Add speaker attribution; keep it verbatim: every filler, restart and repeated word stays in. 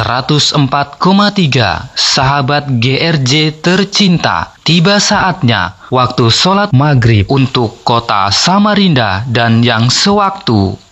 Speaker 1: seratus empat koma tiga, sahabat G R J tercinta, tiba saatnya waktu sholat maghrib untuk kota Samarinda dan yang sewaktu.